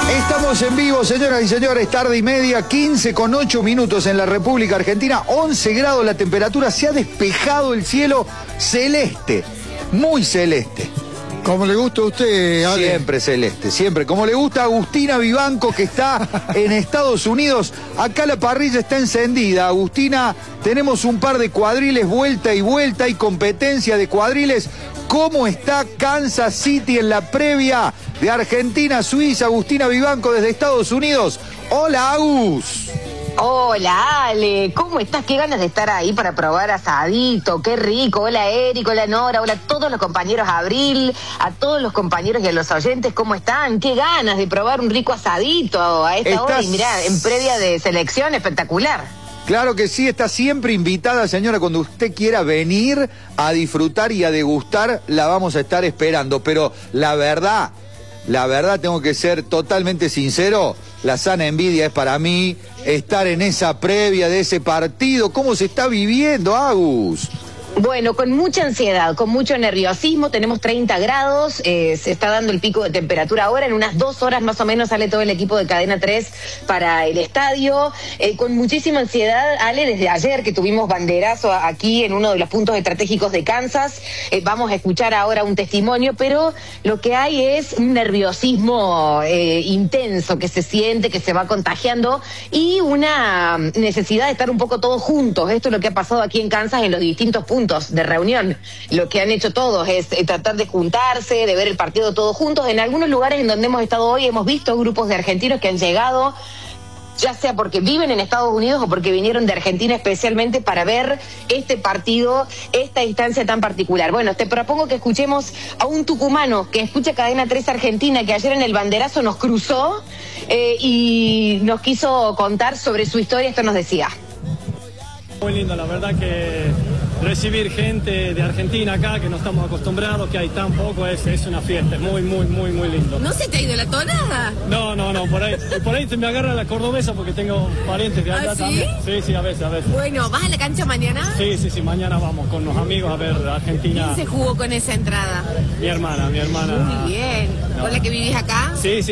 Estamos en vivo, señoras y señores, tarde y media, 15:08 en la República Argentina, 11 grados la temperatura, se ha despejado el cielo celeste, muy celeste. Como le gusta a usted, Ale. Siempre celeste, siempre. Como le gusta a Agustina Vivanco, que está en Estados Unidos. Acá la parrilla está encendida. Agustina, tenemos un par de cuadriles vuelta y vuelta y competencia de cuadriles. ¿Cómo está Kansas City en la previa de Argentina-Suiza? Agustina Vivanco desde Estados Unidos. Hola, Agus. Hola, Ale, ¿cómo estás? Qué ganas de estar ahí para probar asadito, qué rico. Hola, Eric, hola, Nora, hola a todos los compañeros Abril, a todos los compañeros y a los oyentes, ¿cómo están? Qué ganas de probar un rico asadito a esta hora y mirá, en previa de selección, espectacular. Claro que sí, está siempre invitada, señora, cuando usted quiera venir a disfrutar y a degustar, la vamos a estar esperando, pero la verdad, tengo que ser totalmente sincero, la sana envidia es para mí estar en esa previa de ese partido. ¿Cómo se está viviendo, Agus? Bueno, con mucha ansiedad, con mucho nerviosismo, tenemos 30 grados, se está dando el pico de temperatura ahora, en unas 2 horas más o menos sale todo el equipo de Cadena 3 para el estadio, con muchísima ansiedad, Ale, desde ayer que tuvimos banderazo aquí en uno de los puntos estratégicos de Kansas, vamos a escuchar ahora un testimonio, pero lo que hay es un nerviosismo intenso que se siente, que se va contagiando y una necesidad de estar un poco todos juntos. Esto es lo que ha pasado aquí en Kansas en los distintos puntos de reunión. Lo que han hecho todos es tratar de juntarse, de ver el partido todos juntos. En algunos lugares en donde hemos estado hoy hemos visto grupos de argentinos que han llegado, ya sea porque viven en Estados Unidos o porque vinieron de Argentina especialmente para ver este partido, esta instancia tan particular. Bueno, te propongo que escuchemos a un tucumano que escucha Cadena 3 Argentina, que ayer en el banderazo nos cruzó y nos quiso contar sobre su historia. Esto nos decía. Muy lindo, la verdad que recibir gente de Argentina acá, que no estamos acostumbrados, que hay tan poco, es una fiesta, es muy lindo. ¿No se te ha ido la tonada? No, por ahí se me agarra la cordobesa porque tengo parientes de allá. ¿Ah, sí? También. Sí, a veces. Bueno, ¿vas a la cancha mañana? Sí, mañana vamos con los amigos a ver Argentina. ¿Quién se jugó con esa entrada? Mi hermana. Muy bien. ¿Con la que vivís acá? Sí.